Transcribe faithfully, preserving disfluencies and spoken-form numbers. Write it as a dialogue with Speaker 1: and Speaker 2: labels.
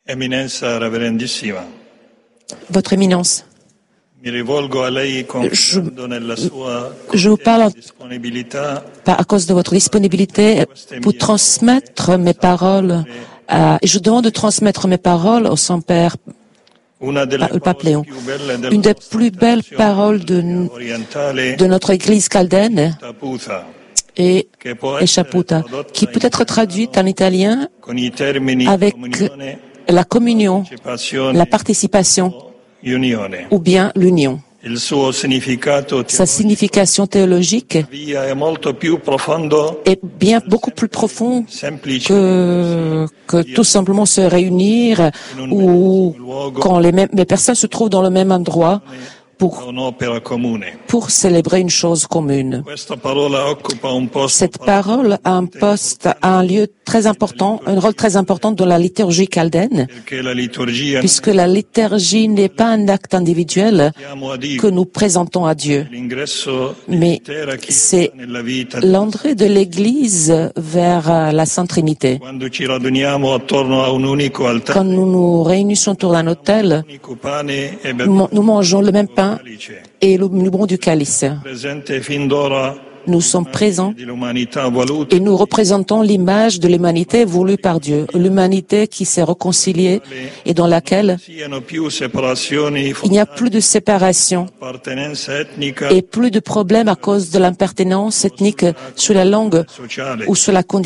Speaker 1: Eminenza Reverendissima,
Speaker 2: Votre Éminence,
Speaker 1: mi rivolgo a lei
Speaker 2: je,
Speaker 1: confiando nella sua
Speaker 2: je vous parle
Speaker 1: disponibilità
Speaker 2: à cause de votre disponibilité pour transmettre mes paroles. À, et je demande de transmettre mes paroles au Saint-Père,
Speaker 1: una delle
Speaker 2: le pape
Speaker 1: parole
Speaker 2: Léon.
Speaker 1: più belle della
Speaker 2: Une des
Speaker 1: nostra
Speaker 2: plus belles
Speaker 1: tradizione
Speaker 2: paroles de,
Speaker 1: orientale
Speaker 2: de notre Église chaldéenne
Speaker 1: Taputa,
Speaker 2: est
Speaker 1: che può
Speaker 2: et
Speaker 1: essere
Speaker 2: Chaputa,
Speaker 1: tradotta
Speaker 2: qui peut
Speaker 1: in
Speaker 2: être traduite en italien
Speaker 1: con i termini
Speaker 2: avec
Speaker 1: comunione,
Speaker 2: la communion,
Speaker 1: partecipazione
Speaker 2: la participation
Speaker 1: o unione.
Speaker 2: ou bien l'union.
Speaker 1: Il suo significato
Speaker 2: Sa signification théologique
Speaker 1: via è molto più profondo
Speaker 2: est bien beaucoup plus profond
Speaker 1: semplice
Speaker 2: que, que tout simplement se réunir ou quand les, mêmes, les personnes se trouvent dans le même endroit pour,
Speaker 1: un'opera comune.
Speaker 2: pour célébrer une chose commune.
Speaker 1: Questa parola occupa un posto
Speaker 2: Cette parole a un poste, a un lieu très important, un rôle très important dans la liturgie chaldéenne,
Speaker 1: perché la liturgia
Speaker 2: puisque la liturgie n'est pas un acte individuel
Speaker 1: chiamo a Dio,
Speaker 2: que nous présentons à Dieu,
Speaker 1: l'ingresso
Speaker 2: mais
Speaker 1: dell'intera Chiesa
Speaker 2: c'est
Speaker 1: nella vita.
Speaker 2: l'entrée de l'Église vers la Sainte Trinité.
Speaker 1: Quando ci raduniamo attorno a un unico altare,
Speaker 2: Quand nous nous réunissons autour d'un autel,
Speaker 1: unico pane e
Speaker 2: nous nous mangeons le même pain
Speaker 1: calice,
Speaker 2: et nous buvons du calice.
Speaker 1: presente fin d'ora
Speaker 2: Nous sommes présents
Speaker 1: di l'umanità voluta
Speaker 2: et nous représentons l'image de l'humanité voulue par Dieu, l'humanité qui s'est réconciliée et dans laquelle
Speaker 1: siano più separazioni
Speaker 2: il n'y a plus de séparation
Speaker 1: appartenenza etnica
Speaker 2: et plus de problèmes à cause de l'appartenance ethnique sur la langue
Speaker 1: sociale.
Speaker 2: ou sur la condition